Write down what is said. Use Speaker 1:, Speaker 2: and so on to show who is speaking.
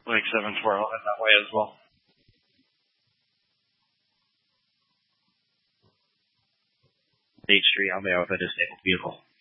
Speaker 1: like 7 twirl in that way as well. H3 on there with a disabled vehicle.